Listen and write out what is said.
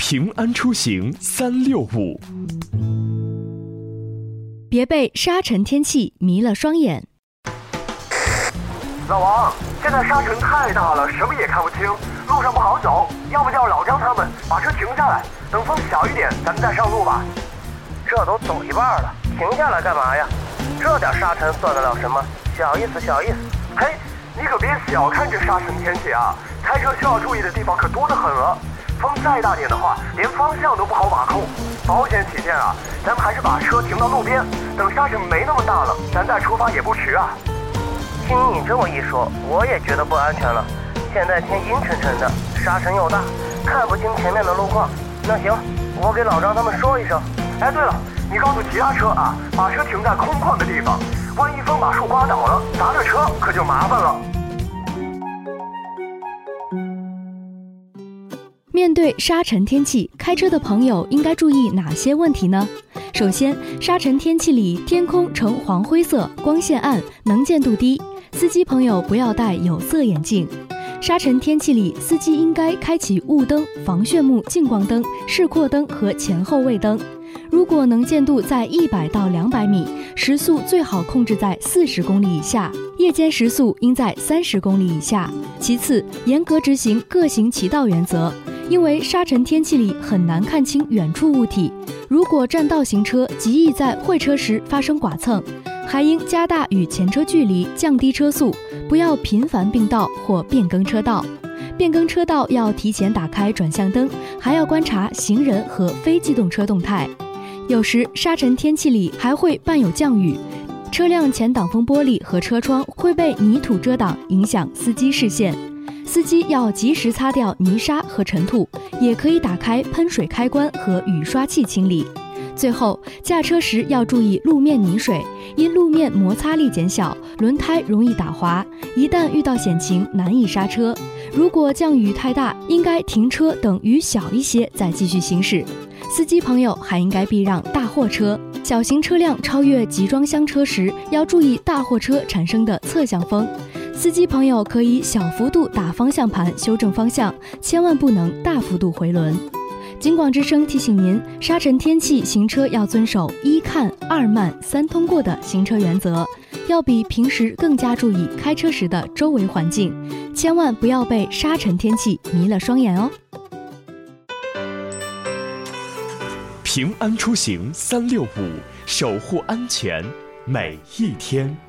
平安出行365， 别被沙尘天气迷了双眼。 老王，现在沙尘太大了，什么也看不清，路上不好走，要不叫老张他们把车停下来，等风小一点，咱们再上路吧。 这都走一半了，停下来干嘛呀？这点沙尘算得了什么？小意思，小意思。 嘿，你可别小看这沙尘天气啊，开车需要注意的地方可多得很了。风再大点的话，连方向都不好把控。保险起见啊，咱们还是把车停到路边，等沙尘没那么大了，咱再出发也不迟啊。 听你这么一说，我也觉得不安全了。现在天阴沉沉的，沙尘又大，看不清前面的路况。那行，我给老张他们说一声。 哎，对了，你告诉其他车啊，把车停在空旷的地方，万一风把树刮倒了，砸着车可就麻烦了。 面对沙尘天气，开车的朋友应该注意哪些问题呢？首先，沙尘天气里天空呈黄灰色，光线暗，能见度低，司机朋友不要戴有色眼镜。沙尘天气里，司机应该开启雾灯、防眩目近光灯、示廓灯和前后位灯。如果能见度在100到200米，时速最好控制在40公里以下，夜间时速应在30公里以下。其次，严格执行各行其道原则，因为沙尘天气里很难看清远处物体，如果占道行车，极易在会车时发生剐蹭，还应加大与前车距离，降低车速，不要频繁并道或变更车道。变更车道要提前打开转向灯，还要观察行人和非机动车动态。有时沙尘天气里还会伴有降雨，车辆前挡风玻璃和车窗会被泥土遮挡，影响司机视线。司机要及时擦掉泥沙和尘土，也可以打开喷水开关和雨刷器清理。最后，驾车时要注意路面泥水，因路面摩擦力减小，轮胎容易打滑，一旦遇到险情难以刹车。如果降雨太大，应该停车等雨小一些再继续行驶。司机朋友还应该避让大货车，小型车辆超越集装箱车时，要注意大货车产生的侧向风。司机朋友可以小幅度打方向盘修正方向，千万不能大幅度回轮。警广之声提醒您，沙尘天气行车要遵守1看2慢3通过的行车原则，要比平时更加注意开车时的周围环境，千万不要被沙尘天气迷了双眼哦。 平安出行365，守护安全每一天。